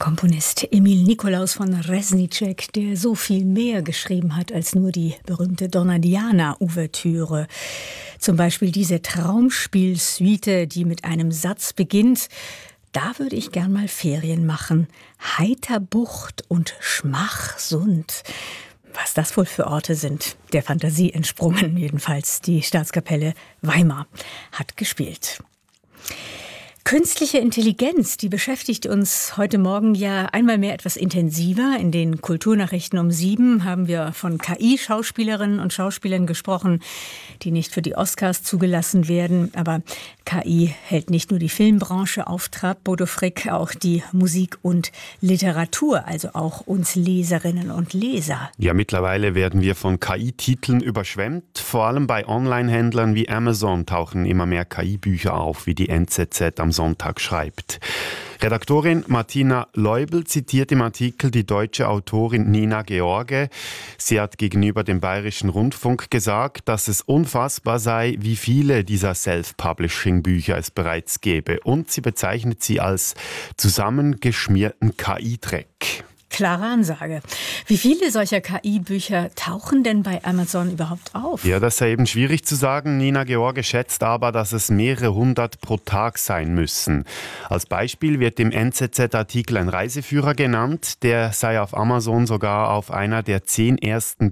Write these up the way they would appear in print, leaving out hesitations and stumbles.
Komponist Emil Nikolaus von Reznicek, der so viel mehr geschrieben hat als nur die berühmte Donna Diana-Ouvertüre. Zum Beispiel diese Traumspielsuite, die mit einem Satz beginnt: Da würde ich gern mal Ferien machen. Heiterbucht und Schmachsund. Was das wohl für Orte sind, der Fantasie entsprungen. Jedenfalls die Staatskapelle Weimar hat gespielt. Künstliche Intelligenz, die beschäftigt uns heute Morgen ja einmal mehr etwas intensiver. In den Kulturnachrichten um 7 haben wir von KI-Schauspielerinnen und Schauspielern gesprochen, die nicht für die Oscars zugelassen werden. Aber KI hält nicht nur die Filmbranche auf Trab, Bodo Frick, auch die Musik und Literatur, also auch uns Leserinnen und Leser. Ja, mittlerweile werden wir von KI-Titeln überschwemmt. Vor allem bei Online-Händlern wie Amazon tauchen immer mehr KI-Bücher auf, wie die NZZ am Sonntag schreibt. Redaktorin Martina Leubel zitiert im Artikel die deutsche Autorin Nina George. Sie hat gegenüber dem Bayerischen Rundfunk gesagt, dass es unfassbar sei, wie viele dieser Self-Publishing-Bücher es bereits gäbe. Und sie bezeichnet sie als zusammengeschmierten KI-Dreck. Klare Ansage. Wie viele solcher KI-Bücher tauchen denn bei Amazon überhaupt auf? Ja, das sei eben schwierig zu sagen. Nina George schätzt aber, dass es mehrere hundert pro Tag sein müssen. Als Beispiel wird im NZZ-Artikel ein Reiseführer genannt. Der sei auf Amazon sogar auf als einer der 10 ersten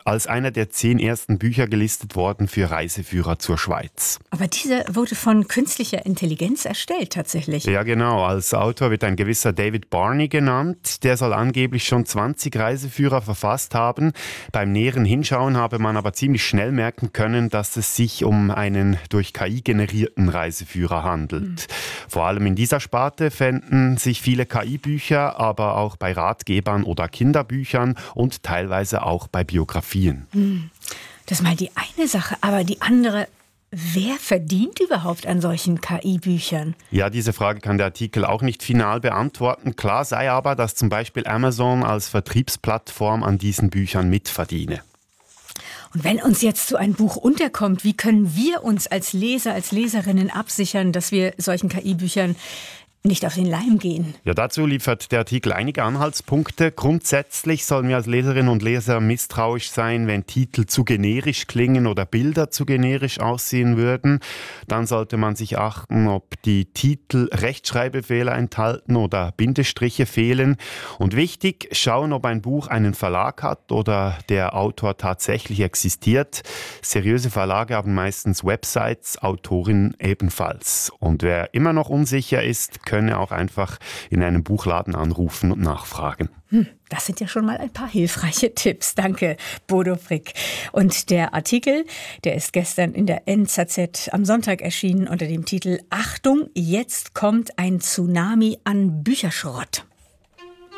Bücher gelistet worden für Reiseführer zur Schweiz. Aber diese wurde von künstlicher Intelligenz erstellt tatsächlich. Ja, genau. Als Autor wird ein gewisser David Barney genannt. Der soll angeblich schon 20 Reiseführer verfasst haben. Beim näheren Hinschauen habe man aber ziemlich schnell merken können, dass es sich um einen durch KI generierten Reiseführer handelt. Vor allem in dieser Sparte fänden sich viele KI-Bücher, aber auch bei Ratgebern oder Kinderbüchern und teilweise auch bei Biografien. Das ist mal die eine Sache, aber die andere: Wer verdient überhaupt an solchen KI-Büchern? Ja, diese Frage kann der Artikel auch nicht final beantworten. Klar sei aber, dass zum Beispiel Amazon als Vertriebsplattform an diesen Büchern mitverdiene. Und wenn uns jetzt so ein Buch unterkommt, wie können wir uns als Leser, als Leserinnen absichern, dass wir solchen KI-Büchern nicht auf den Leim gehen? Ja, dazu liefert der Artikel einige Anhaltspunkte. Grundsätzlich sollen wir als Leserinnen und Leser misstrauisch sein, wenn Titel zu generisch klingen oder Bilder zu generisch aussehen würden. Dann sollte man sich achten, ob die Titel Rechtschreibfehler enthalten oder Bindestriche fehlen. Und wichtig, schauen, ob ein Buch einen Verlag hat oder der Autor tatsächlich existiert. Seriöse Verlage haben meistens Websites, Autorinnen ebenfalls. Und wer immer noch unsicher ist, könne auch einfach in einem Buchladen anrufen und nachfragen. Das sind ja schon mal ein paar hilfreiche Tipps. Danke, Bodo Frick. Und der Artikel, der ist gestern in der NZZ am Sonntag erschienen unter dem Titel: Achtung, jetzt kommt ein Tsunami an Bücherschrott.